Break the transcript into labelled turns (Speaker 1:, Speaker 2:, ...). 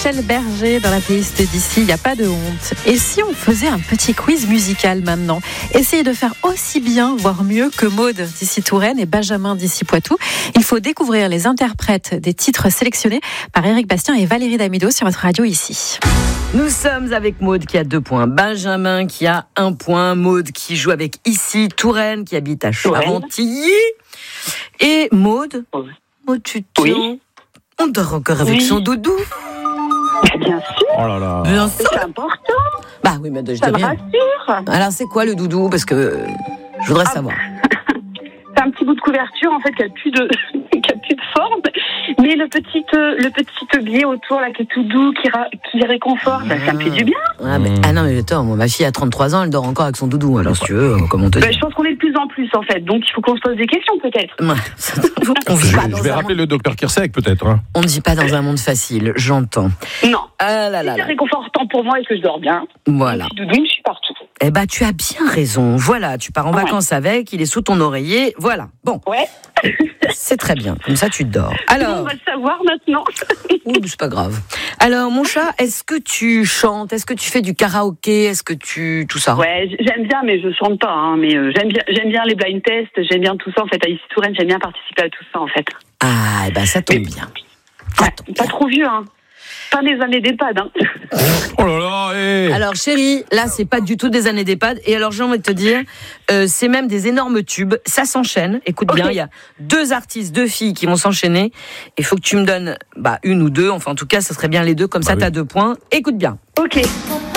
Speaker 1: Michel Berger dans la playlist d'ici, il n'y a pas de honte. Et si on faisait un petit quiz musical maintenant? Essayez de faire aussi bien, voire mieux que Maude d'ici Touraine et Benjamin d'ici Poitou. Il faut découvrir les interprètes des titres sélectionnés par Éric Bastien et Valérie Damido sur votre radio ici.
Speaker 2: Nous sommes avec Maude qui a 2 points, Benjamin qui a 1 point, Maude qui joue avec ici Touraine qui habite à Charentilly. Et Maude, tu te
Speaker 3: Oui.
Speaker 2: On dort encore avec son doudou.
Speaker 3: Bien sûr,
Speaker 4: Oh là là.
Speaker 2: Bien sûr.
Speaker 3: c'est important,
Speaker 2: Bah oui, mais je
Speaker 3: ça
Speaker 2: dis
Speaker 3: me
Speaker 2: rien.
Speaker 3: rassure.
Speaker 2: Alors c'est quoi le doudou? Parce que je voudrais savoir.
Speaker 3: C'est un petit bout de couverture en fait qui a plus de forme, mais le petit billet autour là qui est tout doux, qui réconforte, ça me fait du bien.
Speaker 2: Ah non mais attends, moi, ma fille a 33 ans, elle dort encore avec son doudou. Alors si tu veux, comment te dire?
Speaker 3: Je pense qu'on est de plus en plus en fait, donc il faut qu'on se pose des questions peut-être.
Speaker 2: Ouais. On vit pas dans
Speaker 4: Je vais
Speaker 2: un
Speaker 4: rappeler
Speaker 2: monde...
Speaker 4: le docteur Kirsek peut-être. Hein.
Speaker 2: On ne vit pas dans un monde facile, j'entends.
Speaker 3: Non.
Speaker 2: Ah là là
Speaker 3: C'est
Speaker 2: là.
Speaker 3: réconfortant pour moi et que je dors bien.
Speaker 2: Voilà.
Speaker 3: Le petit doudou, je suis partout.
Speaker 2: Eh ben, tu as bien raison. Voilà, tu pars en vacances avec, il est sous ton oreiller. Voilà. Bon,
Speaker 3: Ouais.
Speaker 2: c'est très bien. Comme ça, tu dors.
Speaker 3: On
Speaker 2: Alors,
Speaker 3: va le savoir maintenant.
Speaker 2: oui, c'est pas grave. Alors, mon chat, est-ce que tu chantes? Est-ce que tu fais du karaoké? Est-ce que tu... Tout ça?
Speaker 3: Ouais, j'aime bien, mais je chante pas. Hein, mais j'aime bien les blind tests, j'aime bien tout ça en fait. À ici Touraine, j'aime bien participer à tout ça en fait.
Speaker 2: Ah, eh ben, ça tombe bien.
Speaker 3: Ouais, pas trop vieux, hein. Pas des années d'EHPAD, hein.
Speaker 4: Oh là là, hé.
Speaker 2: Alors, chérie, là, c'est pas du tout des années d'EHPAD. Et alors, j'ai envie de te dire, c'est même des énormes tubes. Ça s'enchaîne. Écoute bien, il y a 2 artistes, 2 filles qui vont s'enchaîner. Il faut que tu me donnes 1 ou 2. Enfin, en tout cas, ça serait bien les 2. Comme ça,
Speaker 4: oui.
Speaker 2: t'as 2 points. Écoute bien.
Speaker 3: Ok.